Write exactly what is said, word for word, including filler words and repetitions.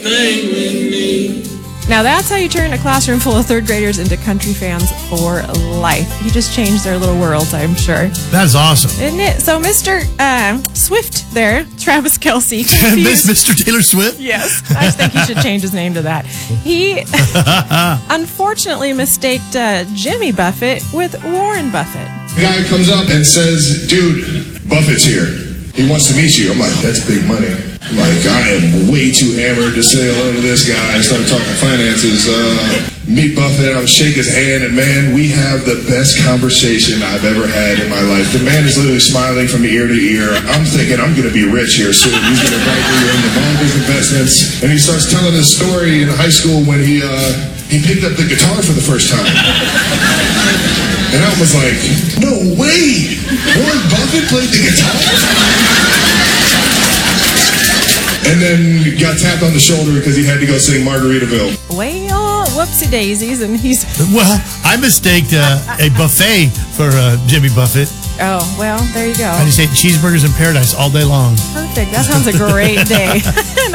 Now that's how you turn a classroom full of third graders into country fans for life. You just changed their little worlds, I'm sure. That's awesome. Isn't it? So Mister Uh, Swift there, Travis Kelce. Mister Taylor Swift? Yes. I just think he should change his name to that. He unfortunately mistaked uh, Jimmy Buffett with Warren Buffett. The guy comes up and says, dude, Buffett's here. He wants to meet you. I'm like, that's big money. I'm like, I am way too hammered to say hello to this guy. I started talking finances. Uh, meet Buffett. I would shake his hand, and man, we have the best conversation I've ever had in my life. The man is literally smiling from ear to ear. I'm thinking I'm going to be rich here soon. He's going to invite me into all his investments. And he starts telling his story in high school when he uh, he picked up the guitar for the first time. And I was like, no way! Warren Buffett played the guitar? And then got tapped on the shoulder because he had to go sing Margaritaville. Well, whoopsie daisies, and he's... Well, I mistaked uh, a buffet for uh, Jimmy Buffett. Oh, well, there you go. I just ate cheeseburgers in paradise all day long. Perfect. That sounds a great day.